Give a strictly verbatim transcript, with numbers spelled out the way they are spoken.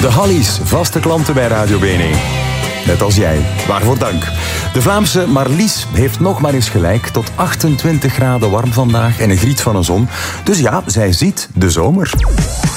De Hallies, vaste klanten bij Radio B N E. Net als jij. Waarvoor dank. De Vlaamse Marlies heeft nog maar eens gelijk. Tot achtentwintig graden warm vandaag en een griet van een zon. Dus ja, zij ziet de zomer.